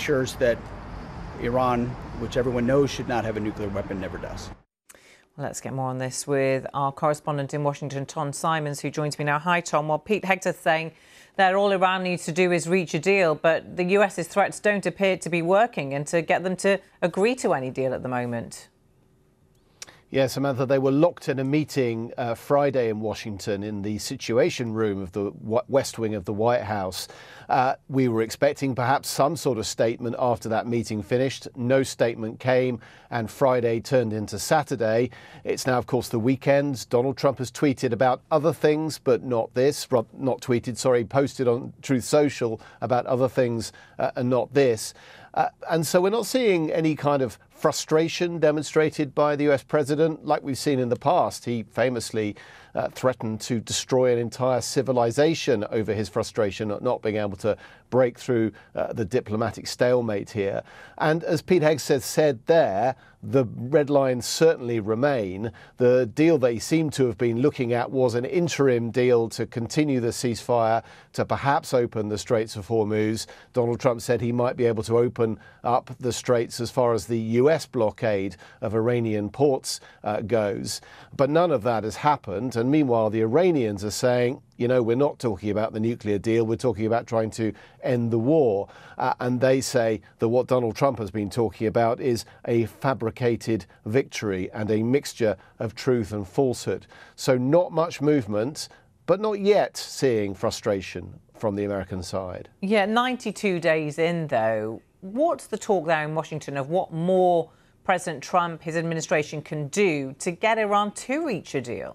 ensures that Iran, which everyone knows should not have a nuclear weapon, never does. Well, let's get more on this with our correspondent in Washington, Tom Simons, who joins me now. Hi, Tom. Well, Pete Hegseth saying that all Iran needs to do is reach a deal, but the US's threats don't appear to be working and to get them to agree to any deal at the moment. Yeah, Samantha, they were locked in a meeting Friday in Washington in the Situation Room of the West Wing of the White House. We were expecting perhaps some sort of statement after that meeting finished. No statement came, and Friday turned into Saturday. It's now, of course, the weekend. Donald Trump has tweeted about other things, but not this. Not tweeted, sorry, posted on Truth Social about other things and not this. And so we're not seeing any kind of frustration demonstrated by the US president like we've seen in the past. He famously threatened to destroy an entire civilization over his frustration at not being able to break through the diplomatic stalemate here. And as Pete Hegseth said there, the red lines certainly remain. The deal they seem to have been looking at was an interim deal to continue the ceasefire, to perhaps open the Straits of Hormuz. Donald Trump said he might be able to open up the straits as far as the US blockade of Iranian ports goes. But none of that has happened. And meanwhile, the Iranians are saying, you know, we're not talking about the nuclear deal. We're talking about trying to end the war. And they say that what Donald Trump has been talking about is a fabricated victory and a mixture of truth and falsehood. So not much movement, but not yet seeing frustration from the American side. Yeah, 92 days in, though. What's the talk there in Washington of what more President Trump, his administration can do to get Iran to reach a deal?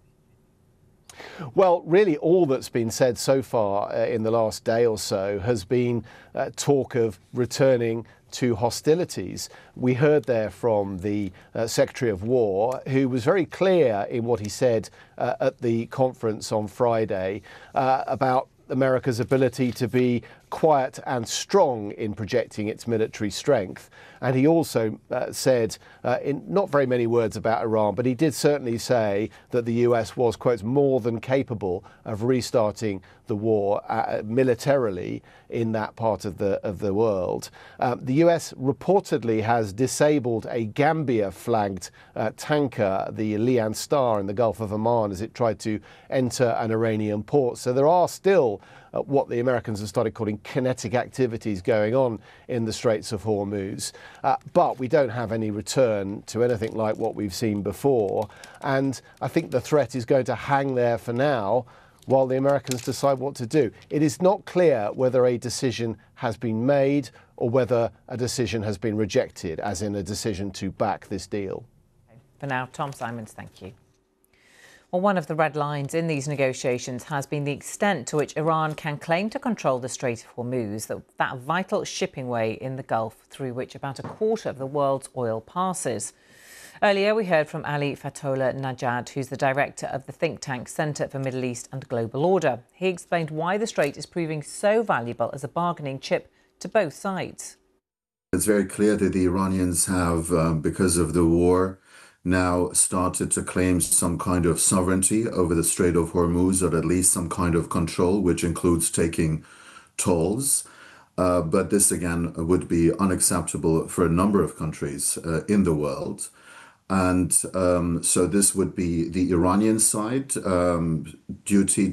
Well, really all that's been said so far in the last day or so has been talk of returning to hostilities. We heard there from the Secretary of War, who was very clear in what he said at the conference on Friday about America's ability to be quiet and strong in projecting its military strength. And he also said, in not very many words about Iran, but he did certainly say that the US was, quote, more than capable of restarting the war militarily in that part of the world. The US reportedly has disabled a Gambia-flagged tanker, the Lian Star, in the Gulf of Oman as it tried to enter an Iranian port. So there are still what the Americans have started calling kinetic activities going on in the Straits of Hormuz. But we don't have any return to anything like what we've seen before. And I think the threat is going to hang there for now while the Americans decide what to do. It is not clear whether a decision has been made or whether a decision has been rejected, as in a decision to back this deal. For now, Tom Simons, thank you. Well, one of the red lines in these negotiations has been the extent to which Iran can claim to control the Strait of Hormuz, that vital shipping way in the Gulf through which about a quarter of the world's oil passes. Earlier, we heard from Ali Fatollah Najad, who's the director of the think tank Centre for Middle East and Global Order. He explained why the strait is proving so valuable as a bargaining chip to both sides. It's very clear that the Iranians have, because of the war, now started to claim some kind of sovereignty over the Strait of Hormuz, or at least some kind of control, which includes taking tolls. But this, again, would be unacceptable for a number of countries in the world. And so this would be the Iranian side duty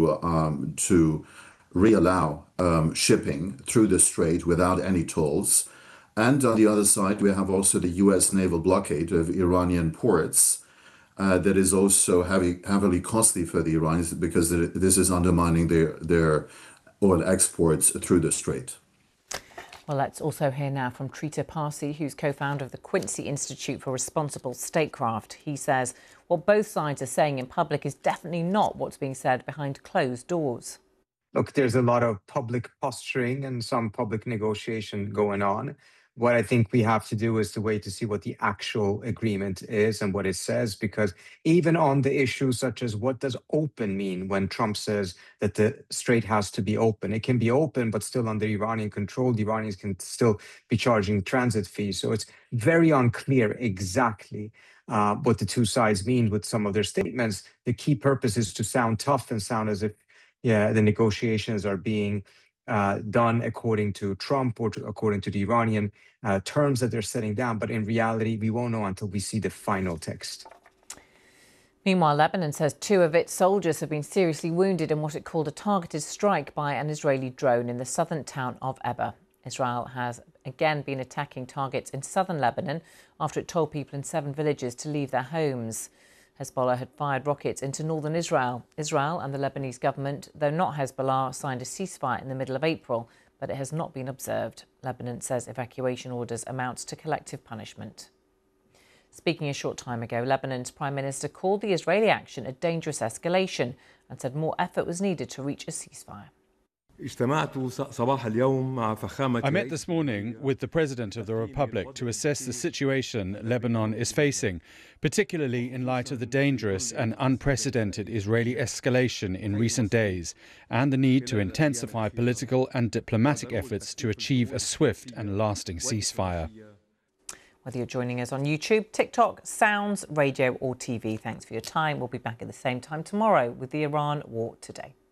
to reallow shipping through the strait without any tolls. And on the other side, we have also the U.S. naval blockade of Iranian ports that is also heavily costly for the Iranians because this is undermining their oil exports through the strait. Well, let's also hear now from Trita Parsi, who's co-founder of the Quincy Institute for Responsible Statecraft. He says what both sides are saying in public is definitely not what's being said behind closed doors. Look, there's a lot of public posturing and some public negotiation going on. What I think we have to do is to wait to see what the actual agreement is and what it says, because even on the issues such as what does open mean when Trump says that the strait has to be open, it can be open, but still under Iranian control. The Iranians can still be charging transit fees. So it's very unclear exactly what the two sides mean with some of their statements. The key purpose is to sound tough and sound as if, yeah, the negotiations are being done according to Trump or according to the Iranian terms that they're setting down. But in reality, we won't know until we see the final text. Meanwhile, Lebanon says 2 of its soldiers have been seriously wounded in what it called a targeted strike by an Israeli drone in the southern town of Eba. Israel has again been attacking targets in southern Lebanon after it told people in 7 villages to leave their homes. Hezbollah had fired rockets into northern Israel. Israel and the Lebanese government, though not Hezbollah, signed a ceasefire in the middle of April, but it has not been observed. Lebanon says evacuation orders amount to collective punishment. Speaking a short time ago, Lebanon's Prime Minister called the Israeli action a dangerous escalation and said more effort was needed to reach a ceasefire. I met this morning with the President of the Republic to assess the situation Lebanon is facing, particularly in light of the dangerous and unprecedented Israeli escalation in recent days, and the need to intensify political and diplomatic efforts to achieve a swift and lasting ceasefire. Whether you're joining us on YouTube, TikTok, Sounds, radio or TV, thanks for your time. We'll be back at the same time tomorrow with the Iran War Today.